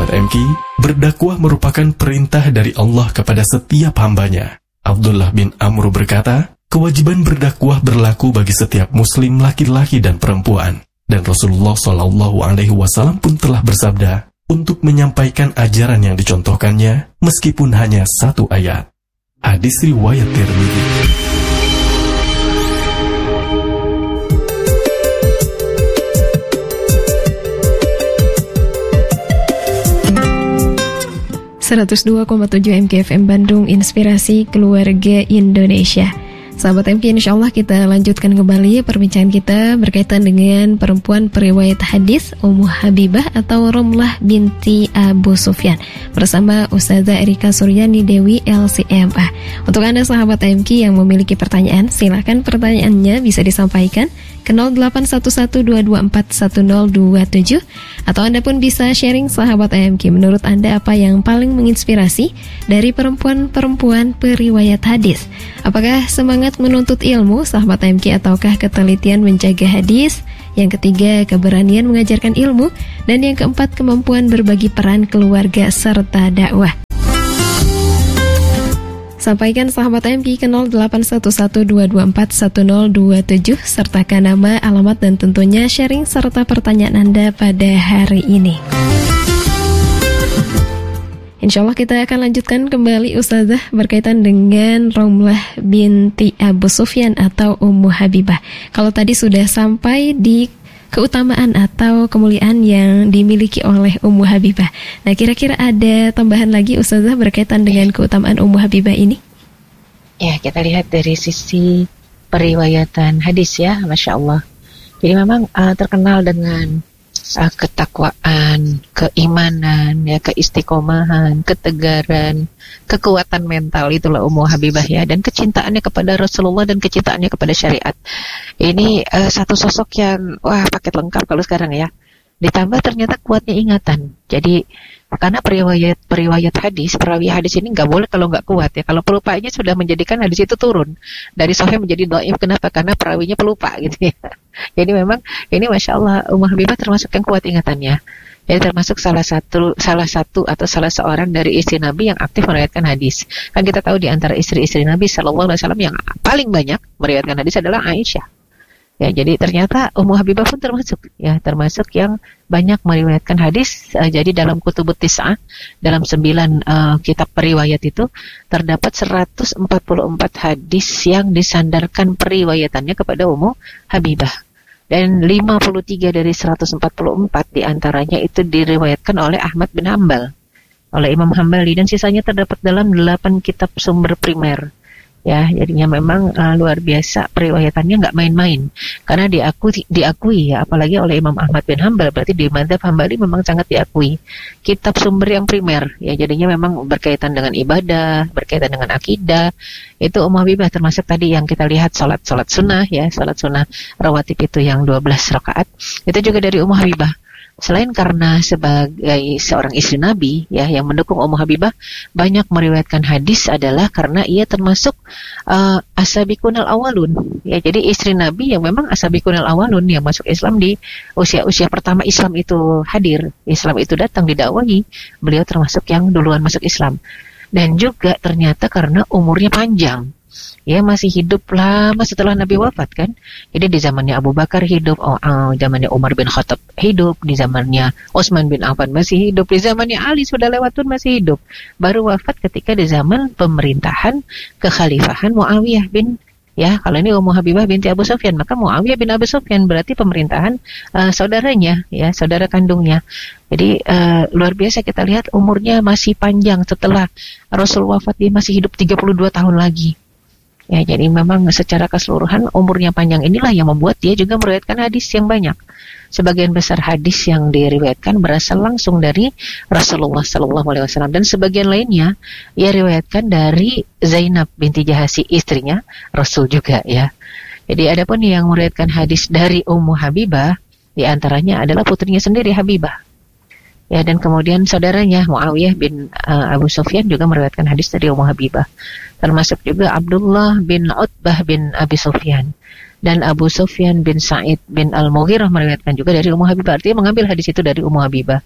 Sahabat MK, berdakwah merupakan perintah dari Allah kepada setiap hambanya. Abdullah bin Amr berkata, kewajiban berdakwah berlaku bagi setiap muslim laki-laki dan perempuan. Dan Rasulullah SAW pun telah bersabda untuk menyampaikan ajaran yang dicontohkannya meskipun hanya satu ayat. Hadis riwayat Tirmidzi. ...102,7 MKFM Bandung, Inspirasi Keluarga Indonesia. Sahabat MK, insya Allah kita lanjutkan kembali perbincangan kita berkaitan dengan perempuan periwayat hadis Ummu Habibah atau Romlah binti Abu Sufyan bersama Ustazah Erika Suryani Dewi LCMA. Untuk Anda sahabat MK yang memiliki pertanyaan, silakan pertanyaannya bisa disampaikan ke 081122411027 atau Anda pun bisa sharing sahabat AMK. Menurut Anda apa yang paling menginspirasi dari perempuan-perempuan periwayat hadis? Apakah semangat menuntut ilmu sahabat AMK ataukah ketelitian menjaga hadis? Yang ketiga, keberanian mengajarkan ilmu, dan yang keempat, kemampuan berbagi peran keluarga serta dakwah. Sampaikan sahabat MK ke 081122411027 sertakan nama, alamat, dan tentunya sharing serta pertanyaan Anda pada hari ini. Insya Allah kita akan lanjutkan kembali Ustazah berkaitan dengan Romlah binti Abu Sufyan atau Ummu Habibah. Kalau tadi sudah sampai di keutamaan atau kemuliaan yang dimiliki oleh Ummu Habibah. Nah, kira-kira ada tambahan lagi Ustazah berkaitan dengan keutamaan Ummu Habibah ini? Ya, kita lihat dari sisi periwayatan hadis ya, Masya Allah. Jadi memang terkenal dengan ketakwaan, keimanan, ya, keistiqomahan, ketegaran, kekuatan mental, itulah Ummu Habibah ya, dan kecintaannya kepada Rasulullah dan kecintaannya kepada syariat. Ini satu sosok yang paket lengkap kalau sekarang ya. Ditambah ternyata kuatnya ingatan. Jadi karena periwayat hadis, perawi hadis ini nggak boleh kalau nggak kuat ya. Kalau pelupanya sudah menjadikan hadis itu turun dari sahih menjadi dhaif. Kenapa? Karena perawinya pelupa gitu ya. Jadi memang ini Masya Allah Ummu Habibah termasuk yang kuat ingatannya. Jadi termasuk salah seorang dari istri Nabi yang aktif meriwayatkan hadis. Kan kita tahu di antara istri-istri Nabi Sallallahu Alaihi Wasallam yang paling banyak meriwayatkan hadis adalah Aisyah. Ya, jadi ternyata Ummu Habibah pun termasuk yang banyak meriwayatkan hadis. Jadi dalam Kutubut Tis'ah, dalam 9 kitab periwayat itu terdapat 144 hadis yang disandarkan periwayatannya kepada Ummu Habibah. Dan 53 dari 144 diantaranya itu diriwayatkan oleh Ahmad bin Hanbal, oleh Imam Hambali, dan sisanya terdapat dalam 8 kitab sumber primer. Ya, jadinya memang luar biasa periwayatannya, nggak main-main. Karena diakui ya, apalagi oleh Imam Ahmad bin Hanbal, berarti di mazhab Hambali memang sangat diakui. Kitab sumber yang primer, ya jadinya memang berkaitan dengan ibadah, berkaitan dengan akidah. Itu Ummu Habibah termasuk tadi yang kita lihat salat sunnah ya, salat sunnah rawatib itu yang 12 rakaat. Itu juga dari Ummu Habibah. Selain karena sebagai seorang istri Nabi ya yang mendukung Ummu Habibah banyak meriwayatkan hadis adalah karena ia termasuk as-sabiqunal awalun ya, jadi istri Nabi yang memang as-sabiqunal awalun yang masuk Islam di usia pertama Islam itu hadir, Islam itu datang didakwahi, beliau termasuk yang duluan masuk Islam. Dan juga ternyata karena umurnya panjang. Ya, masih hidup lama setelah Nabi wafat kan. Jadi di zamannya Abu Bakar hidup, zamannya Umar bin Khattab hidup, di zamannya Utsman bin Affan masih hidup, di zamannya Ali sudah lewat pun masih hidup. Baru wafat ketika di zaman pemerintahan kekhalifahan Muawiyah bin, ya kalau ini Ummu Habibah binti Abu Sufyan, maka Muawiyah bin Abu Sufyan berarti pemerintahan saudaranya ya, saudara kandungnya. Jadi luar biasa kita lihat umurnya masih panjang, setelah Rasul wafat dia masih hidup 32 tahun lagi. Ya, jadi memang secara keseluruhan umurnya panjang inilah yang membuat dia juga meriwayatkan hadis yang banyak. Sebagian besar hadis yang diriwayatkan berasal langsung dari Rasulullah SAW, dan sebagian lainnya ia riwayatkan dari Zainab binti Jahasi, istrinya Rasul juga ya. Jadi adapun yang meriwayatkan hadis dari Ummu Habibah di antaranya adalah putrinya sendiri Habibah. Ya, dan kemudian saudaranya Muawiyah bin Abu Sufyan juga meriwayatkan hadis dari Ummu Habibah. Termasuk juga Abdullah bin Utbah bin Abi Sufyan dan Abu Sufyan bin Sa'id bin Al-Mughirah meriwayatkan juga dari Ummu Habibah. Artinya mengambil hadis itu dari Ummu Habibah.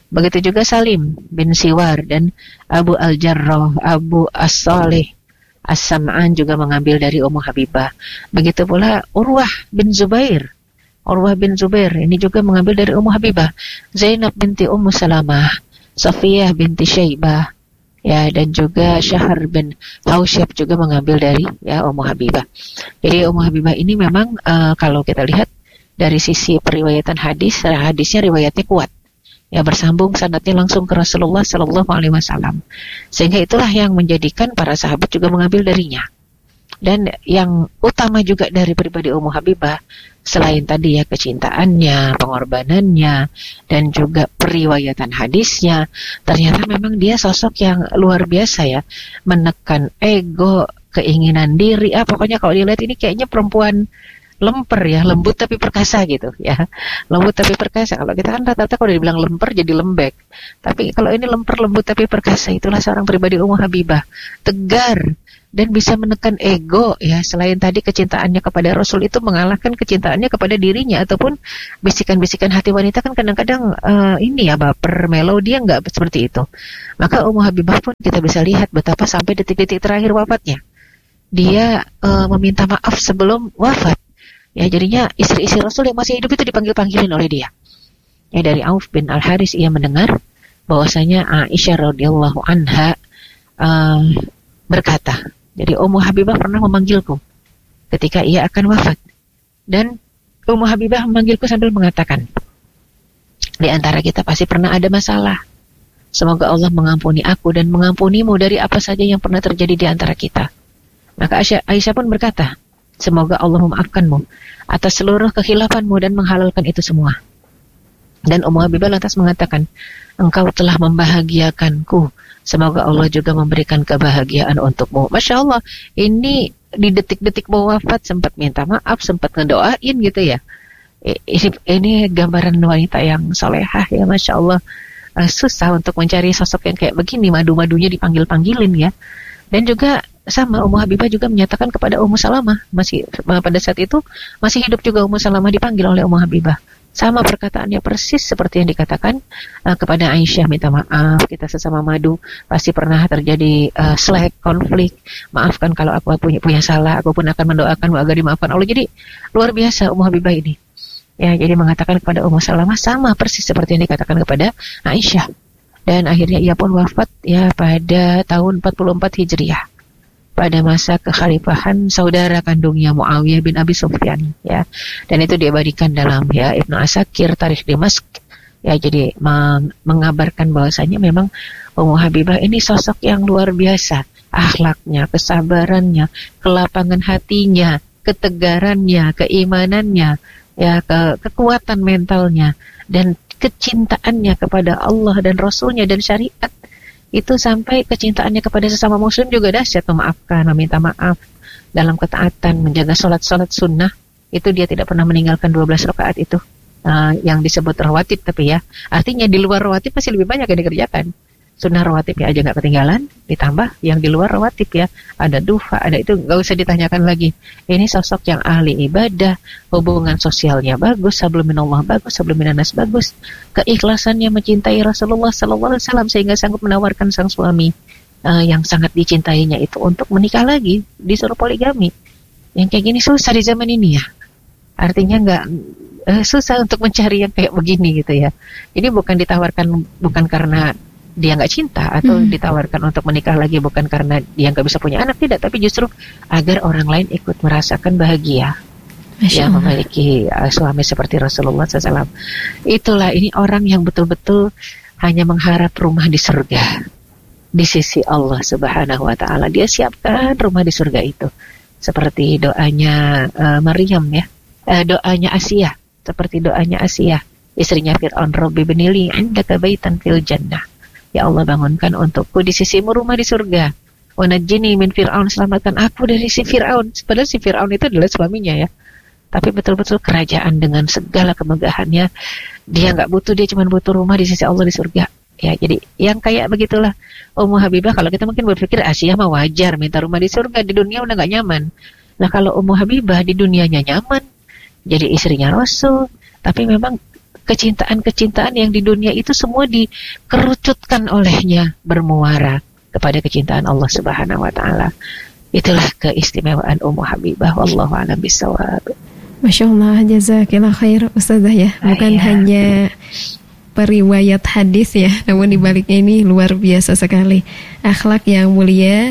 Begitu juga Salim bin Siwar dan Abu Al-Jarrah, Abu As-Salih As-Sam'an juga mengambil dari Ummu Habibah. Begitu pula Urwah bin Zubair. Urwah bin Zubair ini juga mengambil dari Ummu Habibah. Zainab binti Ummu Salamah, Safiyah binti Syaibah, ya, dan juga Syahr bin Hausyab juga mengambil dari ya Ummu Habibah. Jadi Ummu Habibah ini memang kalau kita lihat dari sisi periwayatan hadis, hadisnya riwayatnya kuat. Ya, bersambung sanadnya langsung ke Rasulullah Sallallahu Alaihi Wasallam, sehingga itulah yang menjadikan para sahabat juga mengambil darinya. Dan yang utama juga dari pribadi Ummu Habibah, selain tadi ya kecintaannya, pengorbanannya, dan juga periwayatan hadisnya, ternyata memang dia sosok yang luar biasa ya, menekan ego, keinginan diri. Pokoknya kalau dilihat ini kayaknya perempuan lemper ya, lembut tapi perkasa gitu ya. Lembut tapi perkasa. Kalau kita kan rata-rata kalau dibilang lemper jadi lembek. Tapi kalau ini lemper, lembut tapi perkasa, itulah seorang pribadi Ummu Habibah. Tegar dan bisa menekan ego ya. Selain tadi kecintaannya kepada Rasul itu mengalahkan kecintaannya kepada dirinya, ataupun bisikan-bisikan hati wanita kan kadang-kadang ini ya baper, melo, dia nggak seperti itu. Maka Ummu Habibah pun kita bisa lihat betapa sampai detik-detik terakhir wafatnya dia meminta maaf sebelum wafat. Ya, jadinya istri-istri Rasul yang masih hidup itu dipanggil-panggilin oleh dia. Ya, dari Auf bin Al-Haris ia mendengar bahwasanya Aisyah radhiyallahu anha berkata, jadi Ummu Habibah pernah memanggilku ketika ia akan wafat. Dan Ummu Habibah memanggilku sambil mengatakan, di antara kita pasti pernah ada masalah. Semoga Allah mengampuni aku dan mengampunimu dari apa saja yang pernah terjadi di antara kita. Maka Aisyah pun berkata, semoga Allah memaafkanmu atas seluruh kehilafanmu dan menghalalkan itu semua. Dan Ummu Habibah lantas mengatakan, engkau telah membahagiakanku, semoga Allah juga memberikan kebahagiaan untukmu. Masya Allah, ini di detik-detik mau wafat sempat minta maaf, sempat ngedoain gitu ya. Ini gambaran wanita yang solehah ya, Masya Allah. Susah untuk mencari sosok yang kayak begini, madu-madunya dipanggil-panggilin ya. Dan juga sama Ummu Habibah juga menyatakan kepada Ummu Salamah, masih pada saat itu masih hidup juga Ummu Salamah, dipanggil oleh Ummu Habibah. Sama perkataannya persis seperti yang dikatakan kepada Aisyah, minta maaf, kita sesama madu pasti pernah terjadi slack, konflik. Maafkan kalau aku punya salah, aku pun akan mendoakanmu agar dimaafkan Allah. Jadi luar biasa Ummu Habibah ini. Ya, jadi mengatakan kepada Ummu Salamah sama persis seperti yang dikatakan kepada Aisyah. Dan akhirnya ia pun wafat ya pada tahun 44 Hijriah. Pada masa kekhalifahan saudara kandungnya Muawiyah bin Abi Sufyan ya. Dan itu diabadikan dalam ya Ibnu Asakir Tarikh Dimashq ya. Jadi mengabarkan bahwasanya memang Ummu Habibah ini sosok yang luar biasa, akhlaknya, kesabarannya, kelapangan hatinya, ketegarannya, keimanannya ya, kekuatan mentalnya, dan kecintaannya kepada Allah dan Rasulnya dan syariat. Itu sampai kecintaannya kepada sesama muslim juga dahsyat, memaafkan, meminta maaf dalam ketaatan, menjaga sholat-sholat sunnah. Itu dia tidak pernah meninggalkan 12 rakaat itu yang disebut rawatib. Tapi ya artinya di luar rawatib masih lebih banyak yang dikerjakan. Sunnah rawatib ya aja nggak ketinggalan, ditambah yang di luar rawatib ya, ada duha, ada itu nggak usah ditanyakan lagi. Ini sosok yang ahli ibadah, hubungan sosialnya bagus, sablum minallah bagus, sablum minanas bagus, keikhlasannya mencintai Rasulullah Sallallahu Alaihi Wasallam sehingga sanggup menawarkan sang suami yang sangat dicintainya itu untuk menikah lagi, disuruh poligami. Yang kayak gini susah di zaman ini ya. Artinya nggak susah untuk mencari yang kayak begini gitu ya. Ini bukan ditawarkan bukan karena dia nggak cinta atau ditawarkan untuk menikah lagi bukan karena dia nggak bisa punya anak, tidak, tapi justru agar orang lain ikut merasakan bahagia ya memiliki suami seperti Rasulullah SAW. Itulah ini orang yang betul-betul hanya mengharap rumah di surga di sisi Allah Subhanahu Wa Taala. Dia siapkan rumah di surga itu seperti doanya Maryam ya, doanya Asia, seperti doanya Asia istrinya Fir'aun, Rabbi binili indaka baitan fil jannah. Ya Allah, bangunkan untukku di sisimu rumah di surga. Wa najjini min Fir'aun, selamatkan aku dari si Fir'aun. Padahal si Fir'aun itu adalah suaminya ya. Tapi betul-betul kerajaan dengan segala kemegahannya. Dia nggak butuh, dia cuma butuh rumah di sisi Allah di surga. Ya, jadi yang kayak begitulah Ummu Habibah. Kalau kita mungkin berpikir Asia mah wajar minta rumah di surga, di dunia udah nggak nyaman. Nah kalau Ummu Habibah di dunianya nyaman, jadi istrinya Rasul, tapi memang kecintaan-kecintaan yang di dunia itu semua dikerucutkan olehnya bermuara kepada kecintaan Allah Subhanahu wa taala. Itulah keistimewaan Ummu Habibah, wallahu a'lam bishawab. Masya Allah, jazakillah khair Ustazah ya. Bukan hanya periwayat hadis ya, namun di baliknya ini luar biasa sekali akhlak yang mulia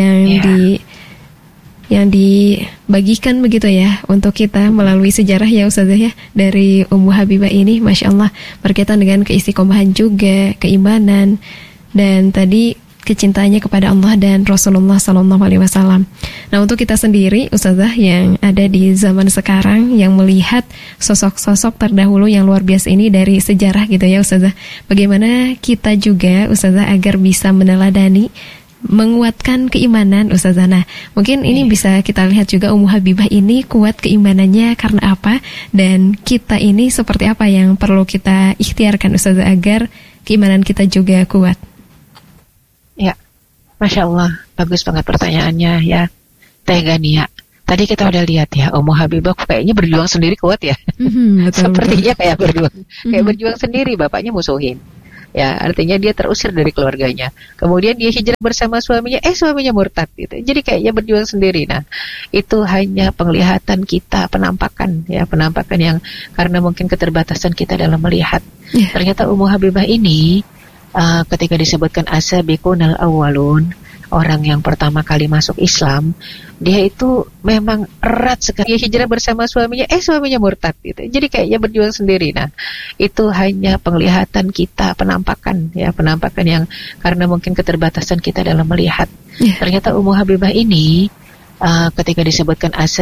yang dibagikan begitu ya untuk kita melalui sejarah ya Ustazah ya dari Ummu Habibah ini. Masya Allah, berkaitan dengan keistiqomahan juga, keimanan, dan tadi kecintaannya kepada Allah dan Rasulullah SAW. Nah, untuk kita sendiri Ustazah yang ada di zaman sekarang yang melihat sosok-sosok terdahulu yang luar biasa ini dari sejarah gitu ya Ustazah, bagaimana kita juga Ustazah agar bisa meneladani, menguatkan keimanan Ustazah. Nah, mungkin ini bisa kita lihat juga Ummu Habibah ini kuat keimanannya karena apa, dan kita ini seperti apa yang perlu kita ikhtiarkan Ustazah agar keimanan kita juga kuat. Ya, Masya Allah, bagus banget pertanyaannya ya, Teh Gania. Tadi kita udah lihat ya, Ummu Habibah kayaknya berjuang sendiri kuat ya. Sepertinya kayak berjuang sendiri, bapaknya musuhin. Ya, artinya dia terusir dari keluarganya. Kemudian dia hijrah bersama suaminya, suaminya murtad gitu. Jadi kayaknya berjuang sendiri. Nah, itu hanya penglihatan kita, penampakan yang karena mungkin keterbatasan kita dalam melihat. Ternyata Ummu Habibah ini ketika disebutkan as-sabiqunal awwalun, orang yang pertama kali masuk Islam, dia itu memang erat sekali. Dia hijrah bersama suaminya, suaminya murtad gitu. Jadi kayaknya berjuang sendiri. Nah, itu hanya penglihatan kita, penampakan yang karena mungkin keterbatasan kita dalam melihat. Ternyata Ummu Habibah ini ketika disebutkan